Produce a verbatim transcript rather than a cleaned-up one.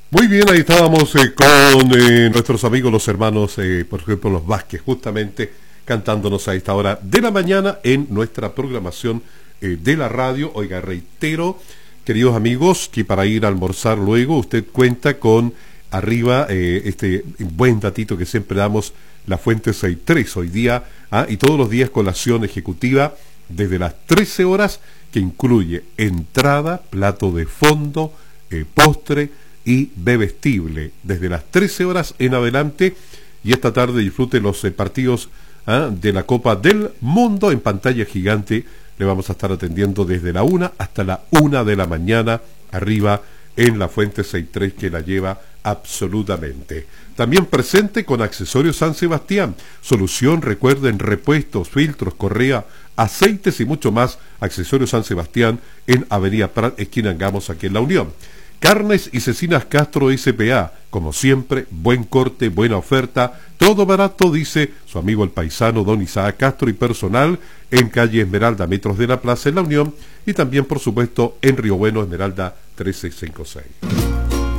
Muy bien, ahí estábamos eh, con eh, nuestros amigos los hermanos, eh, por ejemplo los Vázquez, justamente cantándonos a esta hora de la mañana en nuestra programación eh, de la radio. Oiga, reitero, queridos amigos, que para ir a almorzar luego usted cuenta con arriba eh, este buen datito que siempre damos, la Fuente sesenta y tres hoy día, ¿ah? Y todos los días colación ejecutiva desde las trece horas, que incluye entrada, plato de fondo, eh, postre y bebestible desde las trece horas en adelante. Y esta tarde disfrute los eh, partidos ¿ah? de la Copa del Mundo en pantalla gigante. Le vamos a estar atendiendo desde la una hasta la una de la mañana arriba en la Fuente sesenta y tres, que la lleva absolutamente. También presente con Accesorios San Sebastián, solución, recuerden, repuestos, filtros, correa, aceites y mucho más. Accesorios San Sebastián en Avenida Prat, esquina Angamos, aquí en La Unión. Carnes y Cecinas Castro S P A, como siempre, buen corte, buena oferta, todo barato, dice su amigo el paisano don Isaac Castro, y personal en calle Esmeralda, metros de la plaza en La Unión, y también, por supuesto, en Río Bueno, Esmeralda trece cincuenta y seis.